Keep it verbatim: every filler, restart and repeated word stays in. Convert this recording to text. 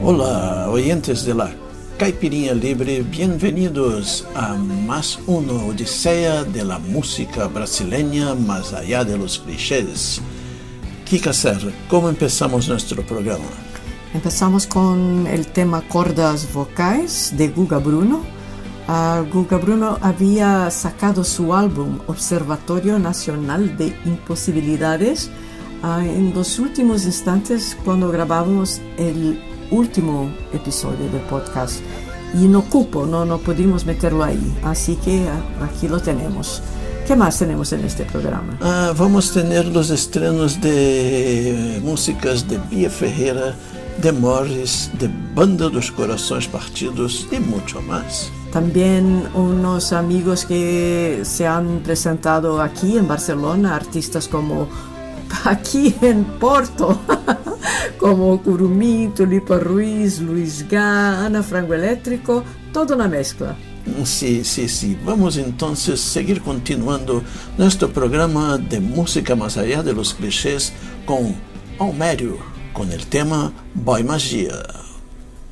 Hola, oyentes de la Caipirinha Libre, bienvenidos a más una odisea de la música brasileña más allá de los clichés. Kika Serra, ¿cómo empezamos nuestro programa? Empezamos con el tema Cordas Vocais de Guga Bruno. Uh, Guga Bruno había sacado su álbum Observatorio Nacional de Imposibilidades uh, en los últimos instantes cuando grabamos el último episodio del podcast y no cupo, no, no pudimos meterlo ahí, así que uh, aquí lo tenemos. ¿Qué más tenemos en este programa? Ah, vamos a tener los estrenos de músicas de Bia Ferreira, de Morris, de Banda dos Corações Partidos y mucho más. También unos amigos que se han presentado aquí en Barcelona, artistas como aquí en Porto, como Curumí, Tulipa Ruiz, Luis Gá, Ana Frango Eléctrico, toda una mezcla. Sí, sí, sí. Vamos entonces a seguir continuando nuestro programa de música más allá de los clichés con Almério, con el tema Boy Magia.